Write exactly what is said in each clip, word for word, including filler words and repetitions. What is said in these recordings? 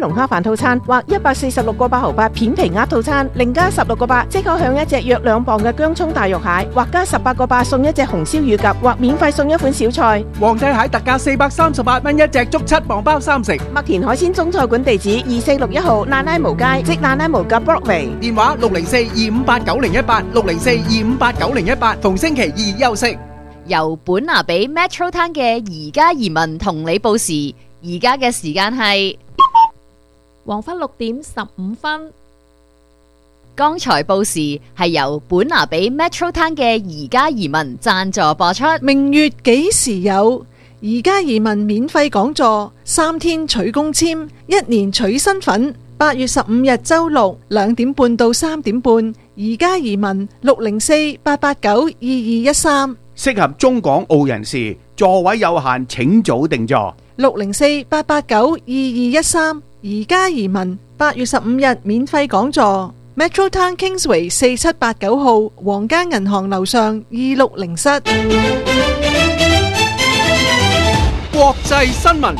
龍蝦飯套餐或一百四十六個八毫八片皮鴨套餐，另加十六個八即可享一隻約兩磅嘅薑蔥大肉蟹，或加十八個八送一隻紅燒乳鴿，或免費送一款小菜。 皇帝蟹特價四百三十八蚊一隻，足七磅包三成。 麥田海鮮中菜館地址二四六一號蘭拉無街，即蘭拉無嘅 Broadway。 電話六零四二五八九零一八，六零四二五八九零一八，逢星期二休息。 由本拿比 Metro Town 嘅宜家移民同你報時，而家嘅時間係黃昏六點十五分。 剛才報時係由本拿比 Metro Town 嘅宜家移民贊助播出。 明月幾時有？宜家移民免費講座，三天取公簽，一年取身份。八月十五日周六兩點半到三點半，宜家移民六零四八八九二二一三。 適合中港澳人士，座位有限，請早訂座。 六零四八八九二二一三，宜家移民八月十五日免費講座。Metro Town Kingsway 四七八九號皇家銀行樓上二六零室。 國際新聞。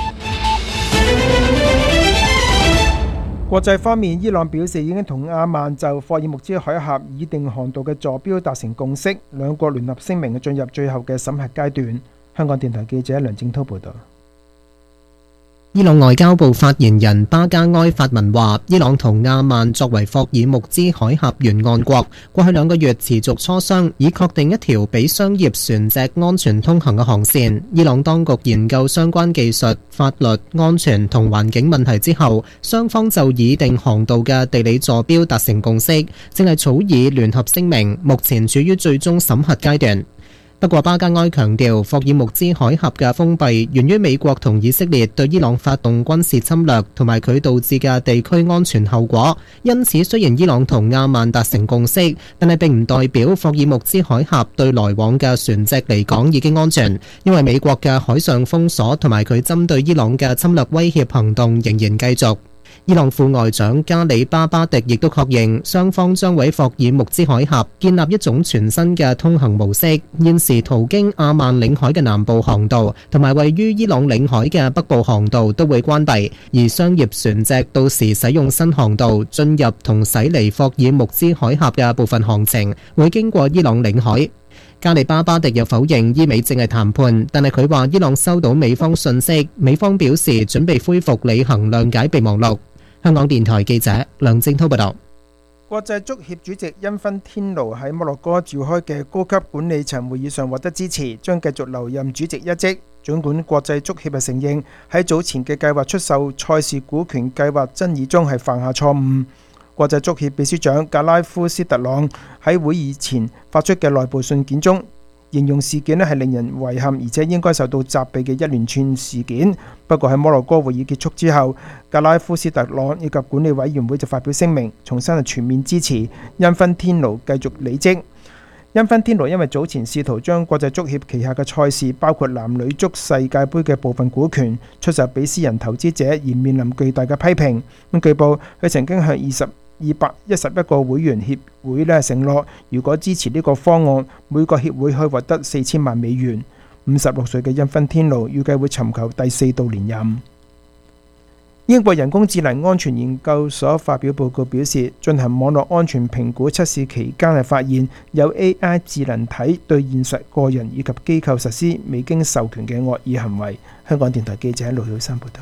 國際方面，伊朗表示已經同阿曼就霍爾木茲海峽擬定航道嘅坐標達成共識，兩國聯合聲明進入最後嘅審核階段。香港電台記者梁正濤報道。 伊朗外交部發言人巴加埃發文話，伊朗同阿曼作為霍爾木茲海峽沿岸國，過去兩個月持續磋商，以確定一條俾商業船隻安全通行嘅航線。伊朗當局研究相關技術、法律、安全同環境問題之後，雙方就擬定航道嘅地理坐標達成共識，正係草擬聯合聲明，目前處於最終審核階段。不過巴加埃強調，霍爾木茲海峽嘅封閉源於美國同以色列對伊朗發動軍事侵略同埋佢導致嘅地區安全後果。因此，雖然伊朗同阿曼達成共識，但係並唔代表霍爾木茲海峽對來往嘅船隻嚟講已經安全，因為美國嘅海上封鎖同埋佢針對伊朗嘅侵略威脅行動仍然繼續。伊朗副外長加里巴巴迪亦都確認，雙方將喺霍爾木茲海峽建立一種全新嘅通行模式。現時途經阿曼領海嘅南部航道同埋位於伊朗領海嘅北部航道都會關閉，而商業船隻到時使用新航道進入同駛離霍爾木茲海峽嘅部分航程會經過伊朗領海。加里巴巴迪又否認伊美正係談判，但係佢話伊朗收到美方訊息，美方表示準備恢復履行諒解備忘錄。香港電台記者梁正濤報道。 國際足協主席因芬天奴喺摩洛哥召開嘅高級管理層會議上獲得支持，將繼續留任主席一職。儘管國際足協係承認喺早前嘅計劃出售賽事股權計劃爭議中係犯下錯誤。國際足協秘書長格拉夫斯特朗喺會議前發出嘅內部信件中，形容事件咧係令人遺憾，而且應該受到責備嘅一連串事件。不過喺摩洛哥會議結束之後，格拉夫斯特朗以及管理委員會就發表聲明，重申係全面支持因芬天奴繼續履職。因芬天奴因為早前試圖將國際足協旗下嘅賽事，包括男女足世界盃嘅部分股權出售俾私人投資者，而面臨巨大嘅批評。咁據報，佢曾經向二十二百一十一個會員協會咧承諾，如果支持呢個方案，每個協會可以獲得四千萬美元。五十六歲嘅因芬天奴預計會尋求第四度連任。英國人工智能安全研究所發表報告表示，進行網絡安全評估測試期間係發現有 A I 智能體對現實個人以及機構實施未經授權嘅惡意行為。香港電台記者盧曉珊報道。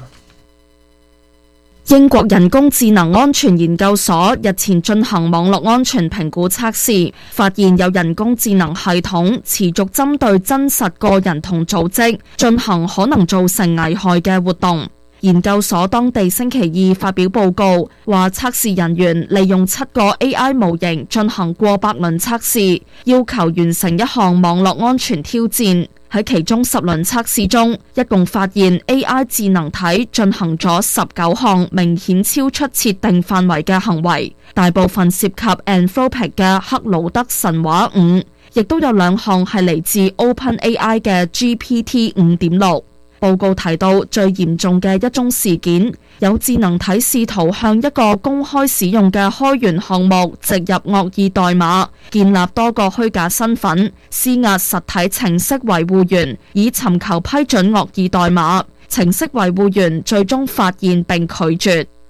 英國人工智能安全研究所日前進行網絡安全評估測試，發現有人工智能系統持續針對真實個人同組織進行可能造成危害嘅活動。研究所當地星期二發表報告，話測試人員利用七個 A I 模型進行過百輪測試，要求完成一項網絡安全挑戰。喺其中十輪測試中，一共發現 A I 智能體進行咗十九項明顯超出設定範圍嘅行為，大部分涉及 Anthropic 嘅克魯德神話五，亦都有兩項係嚟自 OpenAI 嘅 G P T 五點六。報告提到最嚴重嘅一宗事件，有智能體試圖向一個公開使用嘅開源項目植入惡意代碼，建立多個虛假身份，施壓實體程式維護員以尋求批准惡意代碼。程式維護員最終發現並拒絕。